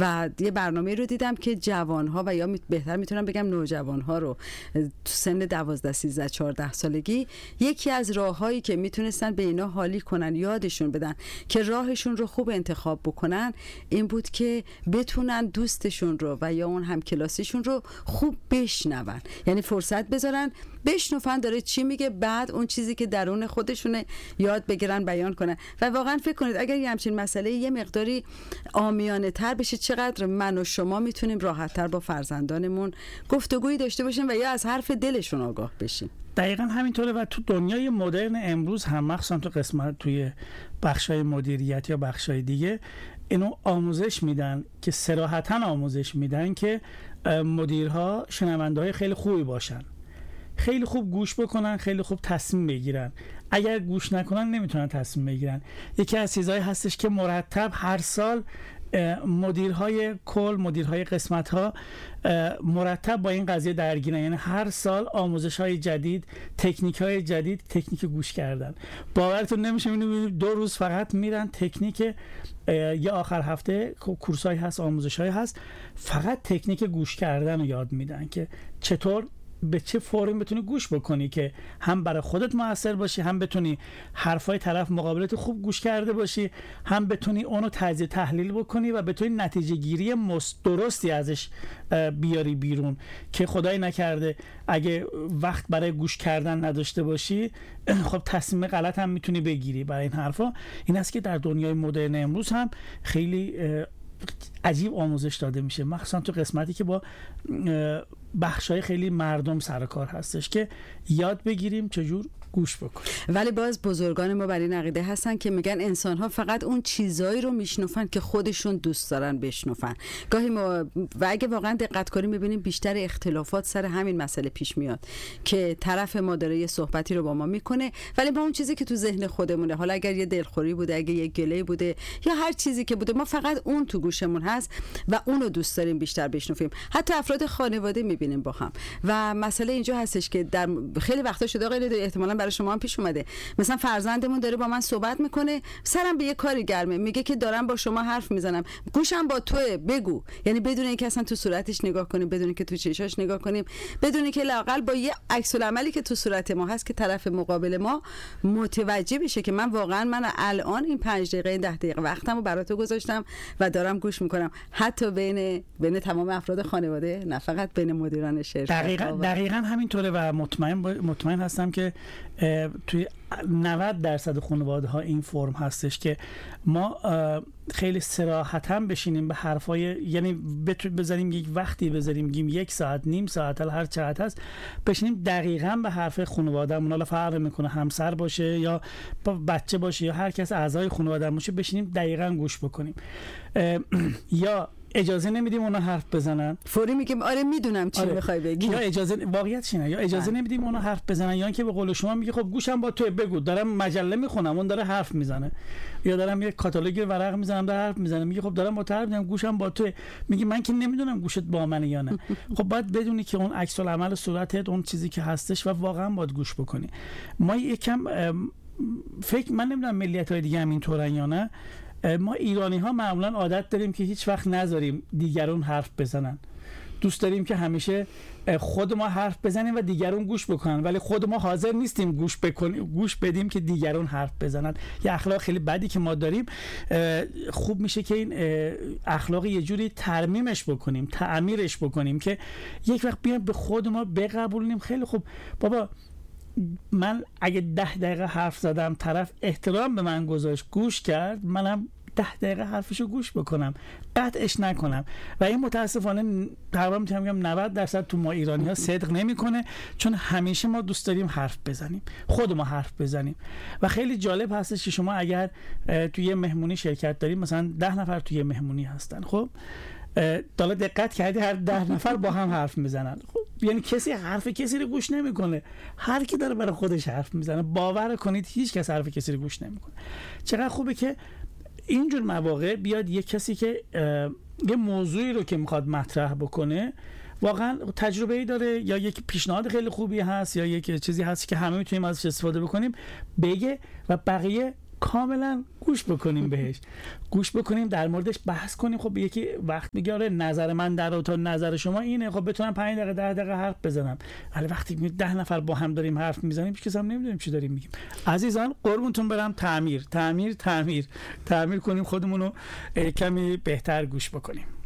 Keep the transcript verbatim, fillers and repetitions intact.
و یه برنامه رو دیدم که جوان‌ها و یا بهتر میتونم بگم نوجوان‌ها رو تو سن دوازده سیزده چهارده سالگی یکی از راه‌هایی که میتونستن به اینا حالی کنن، یادشون بدن که راهشون رو خوب انتخاب بکنن، این بود که بتونن دوستشون رو و یا اون همکلاسیشون رو خوب بشنون، یعنی فرصت بذارن بشنون داره چی میگه، بعد اون چیزی که درون خودشونه یاد بگیرن بیان کنن. و واقعا فکر کنید اگر یه همچین مسئله یه مقداری عامیانه تر بشه، چقدر من و شما میتونیم راحت تر با فرزندانمون گفتگویی داشته باشیم و یا از حرف دلشون آگاه بشیم. دقیقاً همینطوره و تو دنیای مدرن امروز هم مخصوصا تو قسمت توی بخشای مدیریت یا بخشای دیگه اینو آموزش میدن که صراحتاً آموزش میدن که مدیرها شنونده‌های خیلی خوبی باشن، خیلی خوب گوش بکنن، خیلی خوب تصمیم بگیرن. اگر گوش نکنن نمیتونن تصمیم بگیرن. یکی از چیزهایی هستش که مرتب هر سال مدیرهای کل، مدیرهای قسمت‌ها مرتب با این قضیه درگیرن، یعنی هر سال آموزش‌های جدید، تکنیک‌های جدید، تکنیک گوش کردن. باورتون نمیشه می‌بینید دو روز فقط میرن تکنیک، یا آخر هفته کورسای هست، آموزش‌های هست، فقط تکنیک گوش کردن رو یاد میدن که چطور به چه فرمی بتونی گوش بکنی که هم برای خودت موثر باشی، هم بتونی حرفای طرف مقابلت خوب گوش کرده باشی، هم بتونی اونو تجزیه تحلیل بکنی و بتونی نتیجه گیری درستی ازش بیاری بیرون که خدای نکرده اگه وقت برای گوش کردن نداشته باشی خب تصمیم غلط هم میتونی بگیری. برای این حرفا این است که در دنیای مدرن امروز هم خیلی عجیب آموزش داده میشه، مخصوصا تو قسمتی که با بخشای خیلی مردم سر کار هستش که یاد بگیریم چجور گوش بکنیم. ولی باز بزرگان ما بر این عقیده هستن که میگن انسان ها فقط اون چیزایی رو میشنفن که خودشون دوست دارن بشنفن. گاهی ما و اگه واقعا دقت کنیم میبینیم بیشتر اختلافات سر همین مسئله پیش میاد که طرف ما داره یه صحبتی رو با ما میکنه ولی با اون چیزی که تو ذهن خودمونه، حالا اگر یه دلخوری بوده، اگه یه گله بوده یا هر چیزی که بوده، ما فقط اون تو گوشمون هست و اون رو دوست داریم بیشتر بشنفیم. حتی افراد خانواده میبینیم با هم. و مسئله اینجا هستش که در خیلی وقتا شده آقا احتمالاً برای شما هم پیش اومده، مثلا فرزندمون داره با من صحبت میکنه، سرم به یه کاری گرمه، میگه که دارم با شما حرف میزنم، گوشم با توئه، بگو. یعنی بدون اینکه اصلا تو صورتش نگاه کنیم، بدون اینکه تو چشاش نگاه کنیم، بدون اینکه لااقل با یه عکس العملی که تو صورت ما هست که طرف مقابل ما متوجه بشه که من واقعا من الان این پنج دقیقه ده دقیقه وقتمو برای تو گذاشتم و دارم گوش میکنم. حتی بین بین تمام افراد خانواده، نه فقط بین مدیران شرکت. دقیقاً دقیقاً همینطوره و مطمئن مطمئن هستم که توی نود درصد خانواده ها این فرم هستش که ما خیلی صراحتاً بشینیم به حرفای، یعنی بذاریم یک وقتی بذاریم بگیم یک ساعت، نیم ساعت، هر چقدر هست، بشینیم دقیقاً به حرف خانواده‌مون، حالا فرق میکنه همسر باشه یا بچه باشه یا هر کس اعضای خانواده باشه، بشینیم دقیقاً گوش بکنیم. یا اجازه نمیدیم اونا حرف بزنن، فوری میگیم آره میدونم چی آره. میخوای بگی، یا اجازه واقعیتش اینه، یا اجازه نمیدیم اونا حرف بزنن، یا اینکه به قول شما میگه خب گوشم با تو، بگو دارم مجله میخونم اون داره حرف میزنه، یا دارم یه کاتالوگ ورق میزنم داره حرف میزنه، میگه خب دارم با تو حرف میزنم گوشم با تو، میگه من که نمیدونم گوشت با منه یا نه. خب باید بدونی که اون عکس العمل صورتت، اون چیزی که هستش و واقعا باید گوش بکنی. ما یکم فکر من نمیدونم ملیت‌های دیگه هم اینطورن یا نه، ما ایرانی ها معمولا عادت داریم که هیچ وقت نذاریم دیگران حرف بزنن. دوست داریم که همیشه خود ما حرف بزنیم و دیگران گوش بکنن، ولی خود ما حاضر نیستیم گوش بکنیم، گوش بدیم که دیگران حرف بزنن. یه اخلاق خیلی بدی که ما داریم. خوب میشه که این اخلاق یه جوری ترمیمش بکنیم، تعمیرش بکنیم که یک وقت بیان به خود ما بقبولیم. خیلی خوب بابا، من اگه ده دقیقه حرف زدم، طرف احترام به من گذاشت، گوش کرد، منم ده دقیقه حرفشو گوش بکنم، قطعش نکنم. و این متاسفانه تقریبا میتونم بگم نود درصد تو ما ایرانی ها صدق نمیکنه، چون همیشه ما دوست داریم حرف بزنیم، خود ما حرف بزنیم. و خیلی جالب هستش که شما اگر توی یه مهمونی شرکت داریم، مثلا ده نفر توی یه مهمونی هستن، خب حالا دقت کردی هر ده نفر با هم حرف میزنن، خب یعنی کسی حرف کسی رو گوش نمیکنه، هر کی داره برای خودش حرف میزنه. باور کنید هیچ کس حرف کسی رو گوش نمیکنه. چقدر خوبه که اینجور مواقع بیاد یک کسی که یه موضوعی رو که میخواد مطرح بکنه واقعا تجربه‌ای داره، یا یک پیشنهاد خیلی خوبی هست، یا یک چیزی هست که همه میتونیم ازش استفاده بکنیم، بگه و بقیه کاملا گوش بکنیم بهش، گوش بکنیم در موردش بحث کنیم. خب یکی وقت میگه آره نظر من در تا نظر شما اینه، خب بتونم پنج دقیقه ده دقیقه حرف بزنم، ولی وقتی ده نفر با هم داریم حرف میزنیم هیچ کس هم نمیدونیم چی داریم میگیم. عزیزان قربونتون برم، تعمیر تعمیر تعمیر تعمیر کنیم، خودمون رو کمی بهتر گوش بکنیم.